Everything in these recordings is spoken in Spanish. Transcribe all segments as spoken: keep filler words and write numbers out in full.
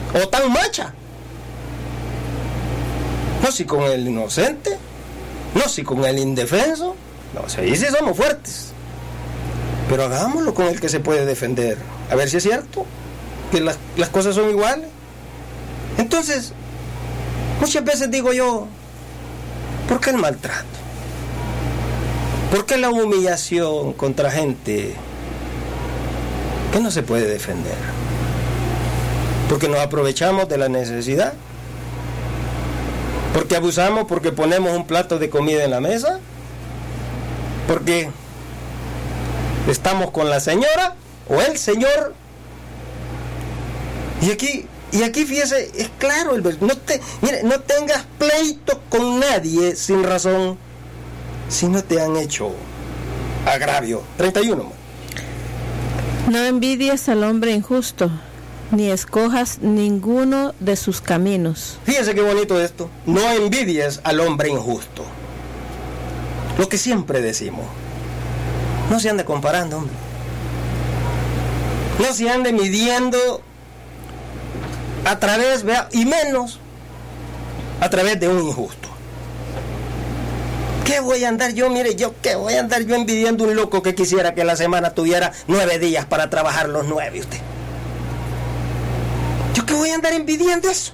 o tan macha. No si con el inocente, no si con el indefenso, no, si ahí sí somos fuertes. Pero hagámoslo con el que se puede defender, a ver si es cierto, que las, las cosas son iguales. Entonces, muchas veces digo yo, ¿por qué el maltrato? ¿Por qué la humillación contra gente que no se puede defender? Porque nos aprovechamos de la necesidad, porque abusamos, porque ponemos un plato de comida en la mesa, porque estamos con la señora o el señor. Y aquí, y aquí fíjese, es claro el no te, mire, no tengas pleito con nadie sin razón si no te han hecho agravio. treinta y uno. No envidies al hombre injusto, ni escojas ninguno de sus caminos. Fíjense qué bonito esto. No envidies al hombre injusto. Lo que siempre decimos. No se ande comparando, hombre. No se ande midiendo a través, vea, y menos a través de un injusto. ¿Qué voy a andar yo? Mire, yo, ¿qué voy a andar yo envidiando un loco que quisiera que la semana tuviera nueve días para trabajar los nueve, usted? ¿Yo qué voy a andar envidiando eso?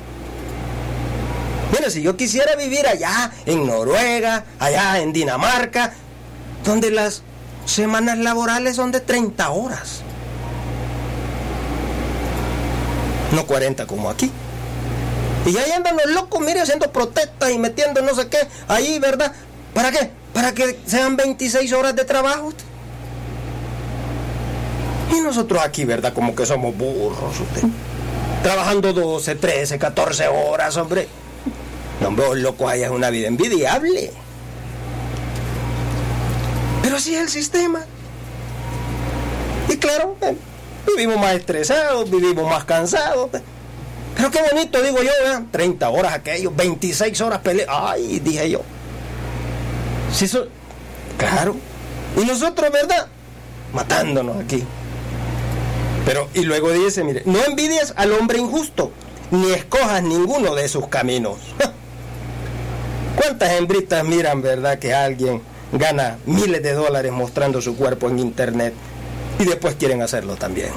Mire, si yo quisiera vivir allá en Noruega, allá en Dinamarca, donde las semanas laborales son de treinta horas. No cuarenta como aquí. Y ahí andan los locos, mire, haciendo protestas y metiendo no sé qué, ahí, ¿verdad? ¿Para qué? Para que sean veintiséis horas de trabajo. Y nosotros aquí, ¿verdad? Como que somos burros, usted. Trabajando doce, trece, catorce horas, hombre. No, hombre, los locos allá es una vida envidiable. Pero así es el sistema. Y claro, eh, vivimos más estresados, vivimos más cansados. Pero qué bonito, digo yo, ¿eh? treinta horas aquello, veintiséis horas pelea. Ay, dije yo. Si eso, claro. Y nosotros, ¿verdad? Matándonos aquí. Pero, y luego dice, mire, no envidies al hombre injusto, ni escojas ninguno de sus caminos. ¿Cuántas hembritas miran, verdad, que alguien gana miles de dólares mostrando su cuerpo en internet y después quieren hacerlo también?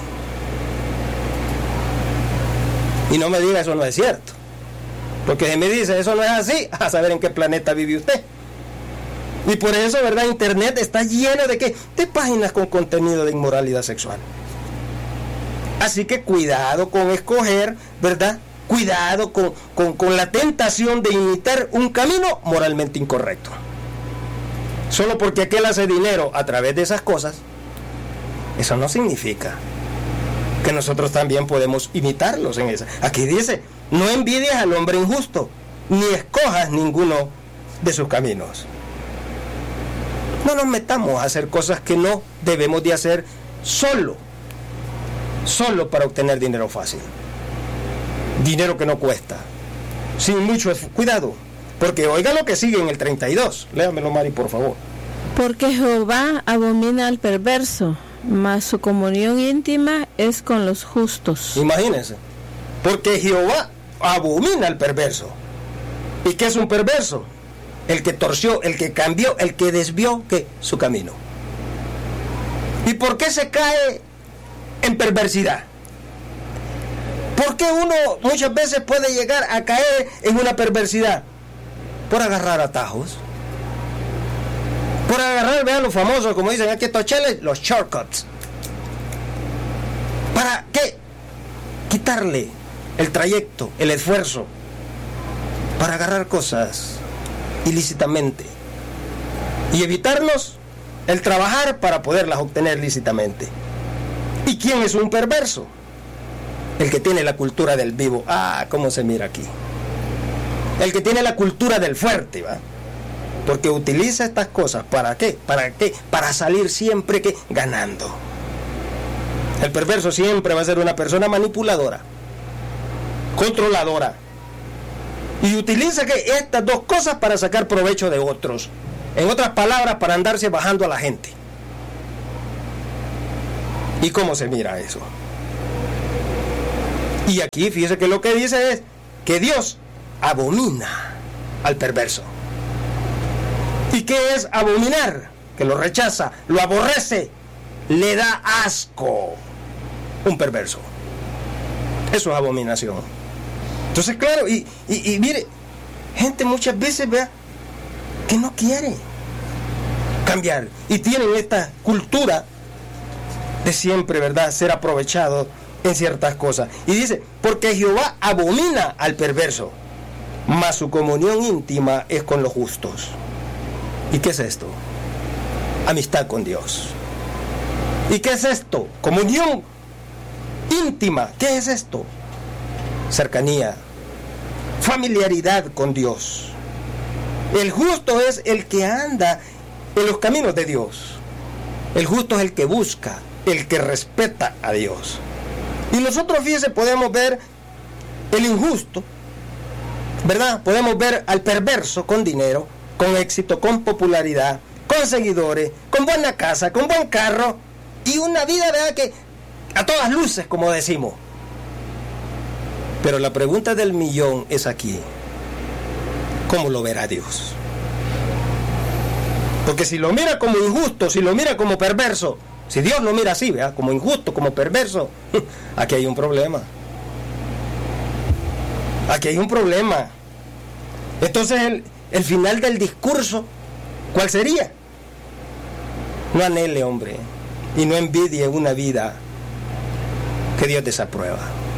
Y no me diga eso no es cierto, porque si me dice eso no es así, a saber en qué planeta vive usted. Y por eso, ¿verdad? Internet está lleno de qué, de páginas con contenido de inmoralidad sexual. Así que cuidado con escoger, ¿verdad? Cuidado con, con, con la tentación de imitar un camino moralmente incorrecto. Solo porque aquel hace dinero a través de esas cosas, eso no significa que nosotros también podemos imitarlos en esa. Aquí dice, no envidies al hombre injusto, ni escojas ninguno de sus caminos. No nos metamos a hacer cosas que no debemos de hacer solo, solo para obtener dinero fácil. Dinero que no cuesta, sin mucho esfuerzo. Cuidado, porque oiga lo que sigue en el treinta y dos. Léamelo, Mari, por favor. Porque Jehová abomina al perverso, mas su comunión íntima es con los justos. Imagínense, porque Jehová abomina al perverso. ¿Y qué es un perverso? El que torció, el que cambió, el que desvió ¿qué? Su camino. ¿Y por qué se cae en perversidad? ¿Por qué uno muchas veces puede llegar a caer en una perversidad? Por agarrar atajos. Por agarrar, vean los famosos, como dicen aquí estos cheles, los shortcuts. ¿Para qué? Quitarle el trayecto, el esfuerzo, para agarrar cosas ilícitamente y evitarnos el trabajar para poderlas obtener lícitamente. ¿Y quién es un perverso? El que tiene la cultura del vivo. Ah, cómo se mira aquí. El que tiene la cultura del fuerte, ¿va? Porque utiliza estas cosas, ¿para qué? ¿Para qué? Para salir siempre que ganando. El perverso siempre va a ser una persona manipuladora, controladora, y utiliza que estas dos cosas para sacar provecho de otros. En otras palabras, para andarse bajando a la gente. ¿Y cómo se mira eso? Y aquí fíjese que lo que dice es que Dios abomina al perverso. ¿Y qué es abominar? Que lo rechaza, lo aborrece, le da asco. Un perverso. Eso es abominación. Entonces, claro, y, y, y mire, gente muchas veces, vea, que no quiere cambiar. Y tienen esta cultura de siempre, ¿verdad?, ser aprovechado en ciertas cosas. Y dice, porque Jehová abomina al perverso, mas su comunión íntima es con los justos. ¿Y qué es esto? Amistad con Dios. ¿Y qué es esto? Comunión íntima. ¿Qué es esto? Cercanía, familiaridad con Dios. El justo es el que anda en los caminos de Dios. El justo es el que busca, el que respeta a Dios. Y nosotros, fíjense, podemos ver el injusto, ¿verdad? Podemos ver al perverso con dinero, con éxito, con popularidad, con seguidores, con buena casa, con buen carro y una vida, ¿verdad?, que a todas luces, como decimos. Pero la pregunta del millón es aquí: ¿cómo lo verá Dios? Porque si lo mira como injusto, si lo mira como perverso, si Dios lo mira así, ¿verdad?, como injusto, como perverso, aquí hay un problema. Aquí hay un problema. Entonces el, el final del discurso, ¿cuál sería? No anhele, hombre, y no envidie una vida que Dios desaprueba.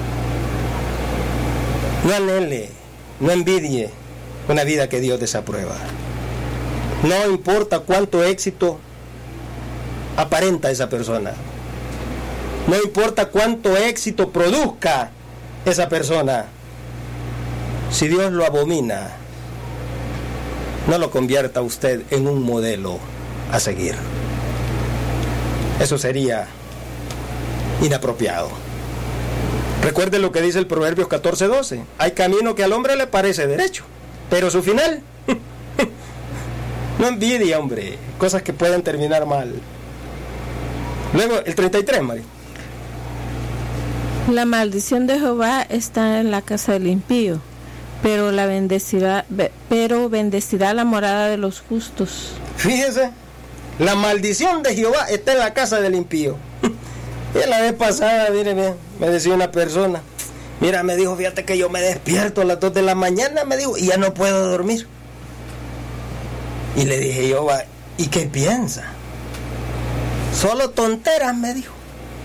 No anhele, no envidie una vida que Dios desaprueba. No importa cuánto éxito aparenta esa persona. No importa cuánto éxito produzca esa persona. Si Dios lo abomina, no lo convierta usted en un modelo a seguir. Eso sería inapropiado. Recuerde lo que dice el Proverbios catorce doce. Hay camino que al hombre le parece derecho, pero su final, no envidia, hombre, cosas que pueden terminar mal. Luego, el treinta y tres, María. La maldición de Jehová está en la casa del impío, pero la bendecirá, pero bendecirá la morada de los justos. Fíjese, la maldición de Jehová está en la casa del impío. Y la vez pasada, mire, me decía una persona, mira, me dijo, fíjate que yo me despierto a las dos de la mañana, me dijo, y ya no puedo dormir. Y le dije yo, va, ¿y qué piensa? Solo tonteras, me dijo.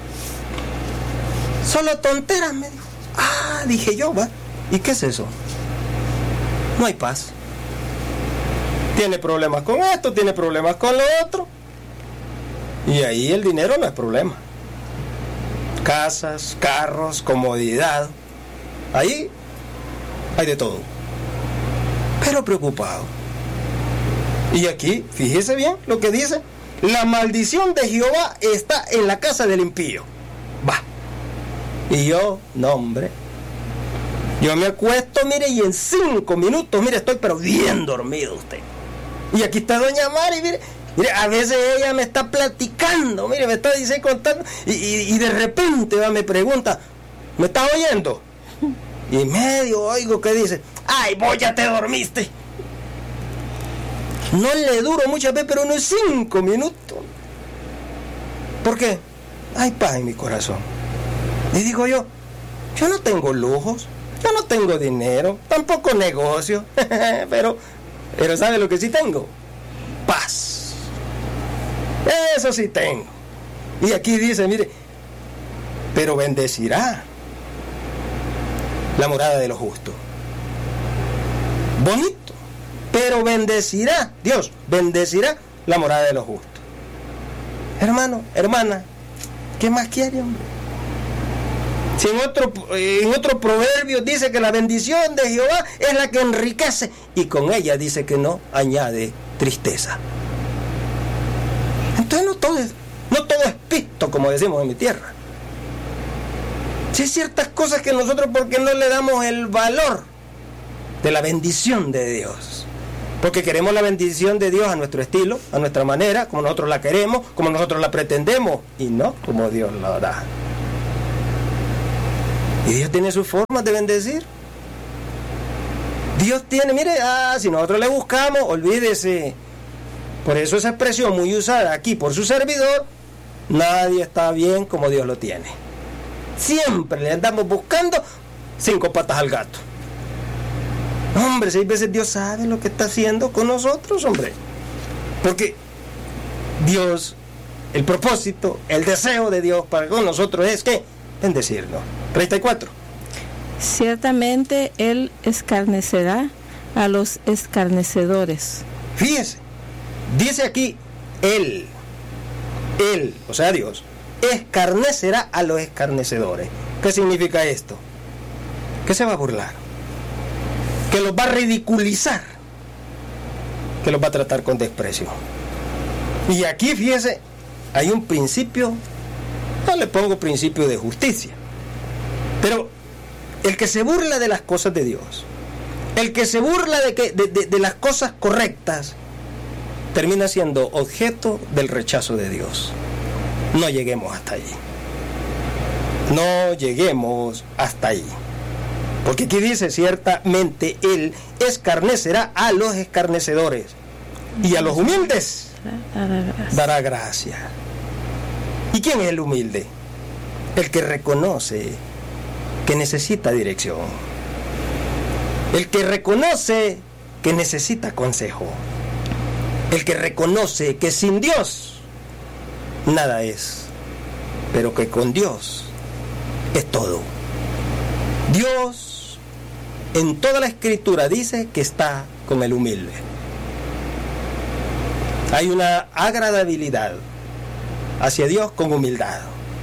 Solo tonteras, me dijo. Ah, dije yo, va, ¿y qué es eso? No hay paz. Tiene problemas con esto, tiene problemas con lo otro. Y ahí el dinero no es problema. Casas, carros, comodidad. Ahí hay de todo. Pero preocupado. Y aquí, fíjese bien lo que dice: la maldición de Jehová está en la casa del impío. Va. Y yo, no, hombre. Yo me acuesto, mire, y en cinco minutos, mire, estoy pero bien dormido usted. Y aquí está doña Mari, mire. Mire, a veces ella me está platicando, mire, me está diciendo, contando, y, y, y de repente va, me pregunta, ¿me estás oyendo? Y medio oigo que dice, ay, vos ya te dormiste. No le duro muchas veces, pero unos cinco minutos. ¿Por qué? Hay paz en mi corazón. Y digo yo, yo no tengo lujos, yo no tengo dinero, tampoco negocio, pero, pero ¿sabe lo que sí tengo? Paz. Eso sí tengo. Y aquí dice, mire, pero bendecirá la morada de los justos. Bonito. Pero bendecirá, Dios bendecirá la morada de los justos. Hermano, hermana, ¿qué más quiere, hombre? Si en otro, en otro proverbio dice que la bendición de Jehová es la que enriquece, y con ella dice que no añade tristeza. Entonces no todo es, no todo es pisto, como decimos en mi tierra. Si hay ciertas cosas que nosotros, porque no le damos el valor de la bendición de Dios, porque queremos la bendición de Dios a nuestro estilo, a nuestra manera, como nosotros la queremos, como nosotros la pretendemos, y no como Dios la da. Y Dios tiene sus formas de bendecir. Dios tiene, mire, ah, si nosotros le buscamos, olvídese. Por eso esa expresión muy usada aquí por su servidor, nadie está bien como Dios lo tiene. Siempre le andamos buscando cinco patas al gato. Hombre, seis veces Dios sabe lo que está haciendo con nosotros, hombre. Porque Dios, el propósito, el deseo de Dios para con nosotros es que bendecirnos. treinta y cuatro. Ciertamente Él escarnecerá a los escarnecedores. Fíjese, dice aquí, Él, Él, o sea Dios, escarnecerá a los escarnecedores. ¿Qué significa esto? Que se va a burlar, que los va a ridiculizar, que los va a tratar con desprecio. Y aquí, fíjese, hay un principio, no le pongo principio de justicia, pero el que se burla de las cosas de Dios, el que se burla de, que, de, de, de las cosas correctas, termina siendo objeto del rechazo de Dios. No lleguemos hasta allí. No lleguemos hasta allí. Porque aquí dice, ciertamente Él escarnecerá a los escarnecedores y a los humildes dará gracia. ¿Y quién es el humilde? El que reconoce que necesita dirección, el que reconoce que necesita consejo, el que reconoce que sin Dios nada es, pero que con Dios es todo. Dios en toda la Escritura dice que está con el humilde. Hay una agradabilidad hacia Dios con humildad.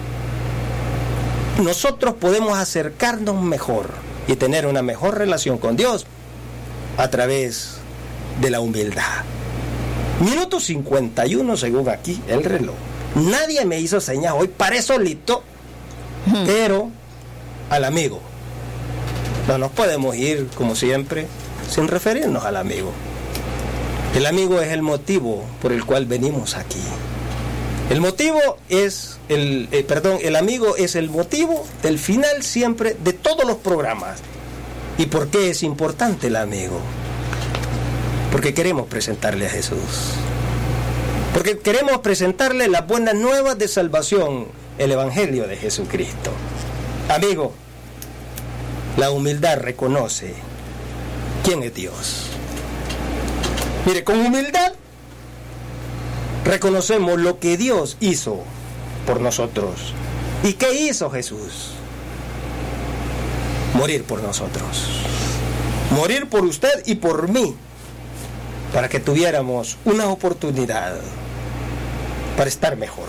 Nosotros podemos acercarnos mejor y tener una mejor relación con Dios a través de la humildad. Minuto cincuenta y uno según aquí el reloj. Nadie me hizo señas hoy, paré solito, pero al amigo. No nos podemos ir, como siempre, sin referirnos al amigo. El amigo es el motivo por el cual venimos aquí. El motivo es, el, eh, perdón, el amigo es el motivo del final siempre de todos los programas. ¿Y por qué es importante el amigo? Porque queremos presentarle a Jesús. Porque queremos presentarle las buenas nuevas de salvación, el Evangelio de Jesucristo. Amigo, la humildad reconoce quién es Dios. Mire, con humildad reconocemos lo que Dios hizo por nosotros. ¿Y qué hizo Jesús? Morir por nosotros. Morir por usted y por mí, para que tuviéramos una oportunidad para estar mejor.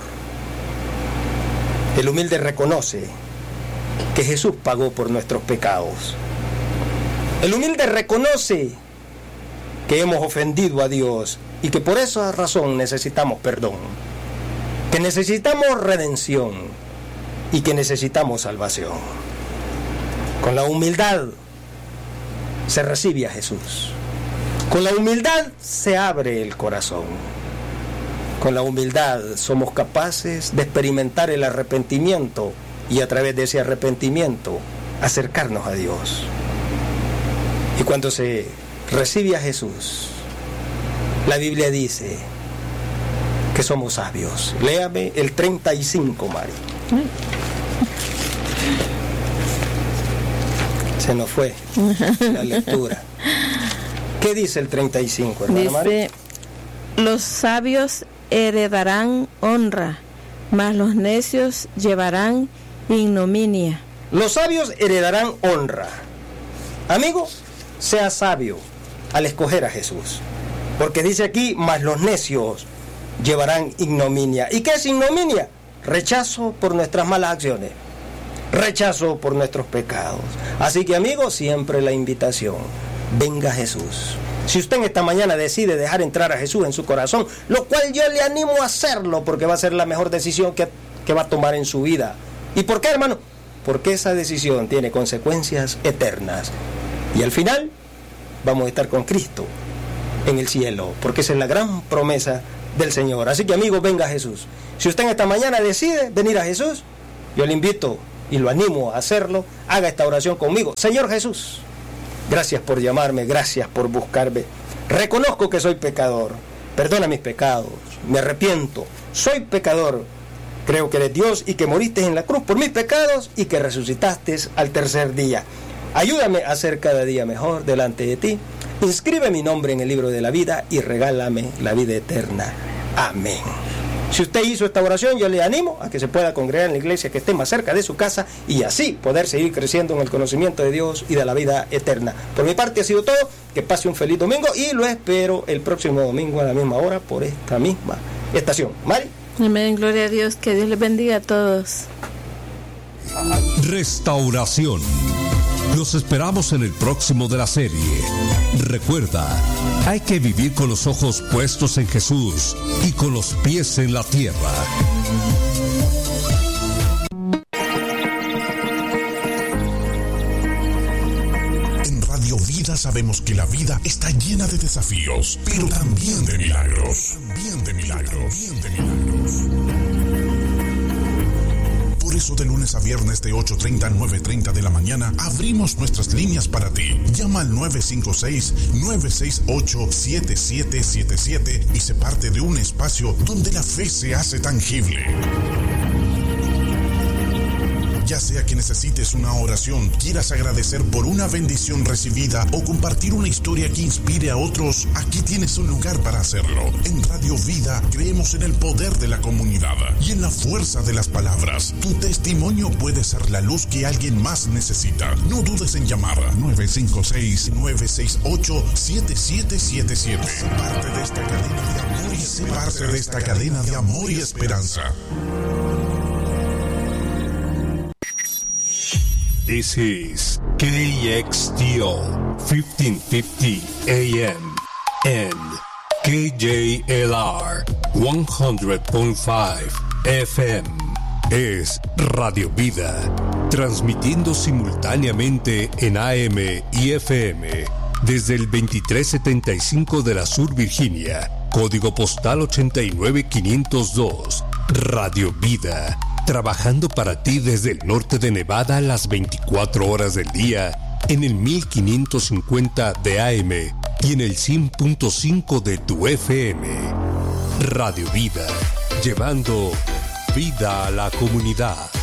El humilde reconoce que Jesús pagó por nuestros pecados. El humilde reconoce que hemos ofendido a Dios y que por esa razón necesitamos perdón, que necesitamos redención y que necesitamos salvación. Con la humildad se recibe a Jesús. Con la humildad se abre el corazón. Con la humildad somos capaces de experimentar el arrepentimiento y a través de ese arrepentimiento acercarnos a Dios. Y cuando se recibe a Jesús, la Biblia dice que somos sabios. Léame el treinta y cinco, Mari. Se nos fue la lectura. ¿Qué dice el treinta y cinco, hermana dice, Mari? Los sabios heredarán honra, mas los necios llevarán ignominia. Los sabios heredarán honra. Amigo, sea sabio al escoger a Jesús. Porque dice aquí, mas los necios llevarán ignominia. ¿Y qué es ignominia? Rechazo por nuestras malas acciones. Rechazo por nuestros pecados. Así que, amigo, siempre la invitación. Venga Jesús. Si usted en esta mañana decide dejar entrar a Jesús en su corazón, lo cual yo le animo a hacerlo, porque va a ser la mejor decisión que, que va a tomar en su vida. ¿Y por qué, hermano? Porque esa decisión tiene consecuencias eternas. Y al final vamos a estar con Cristo en el cielo, porque esa es la gran promesa del Señor. Así que, amigo, venga a Jesús. Si usted en esta mañana decide venir a Jesús, yo le invito y lo animo a hacerlo, haga esta oración conmigo. Señor Jesús, gracias por llamarme, gracias por buscarme. Reconozco que soy pecador, perdona mis pecados, me arrepiento, soy pecador. Creo que eres Dios y que moriste en la cruz por mis pecados y que resucitaste al tercer día. Ayúdame a ser cada día mejor delante de ti. Inscribe mi nombre en el libro de la vida y regálame la vida eterna. Amén. Si usted hizo esta oración, yo le animo a que se pueda congregar en la iglesia que esté más cerca de su casa y así poder seguir creciendo en el conocimiento de Dios y de la vida eterna. Por mi parte ha sido todo. Que pase un feliz domingo y lo espero el próximo domingo a la misma hora por esta misma estación. Mari. Amén, gloria a Dios, que Dios les bendiga a todos. Restauración. Los esperamos en el próximo de la serie. Recuerda, hay que vivir con los ojos puestos en Jesús y con los pies en la tierra. En Radio Vida sabemos que la vida está llena de desafíos, pero también de milagros. También de milagros. También de milagros. Por eso de lunes a viernes de ocho treinta a nueve treinta de la mañana abrimos nuestras líneas para ti. Llama al nueve cinco seis, nueve seis ocho, siete siete siete siete y sé parte de un espacio donde la fe se hace tangible. Ya sea que necesites una oración, quieras agradecer por una bendición recibida o compartir una historia que inspire a otros, aquí tienes un lugar para hacerlo. En Radio Vida creemos en el poder de la comunidad y en la fuerza de las palabras. Tu testimonio puede ser la luz que alguien más necesita. No dudes en llamar nueve cinco seis, nueve seis ocho, siete siete siete siete. Sé parte de esta cadena de amor y sé parte de esta cadena de amor y esperanza. This is K X T O fifteen fifty A M and K J L R one hundred point five F M. Es Radio Vida, transmitiendo simultáneamente en A M y F M desde el veintitrés setenta y cinco de la Sur Virginia, código postal ochenta y nueve quinientos dos. Radio Vida, trabajando para ti desde el norte de Nevada las veinticuatro horas del día en el mil quinientos cincuenta de A M y en el cien punto cinco de tu F M. Radio Vida, llevando vida a la comunidad.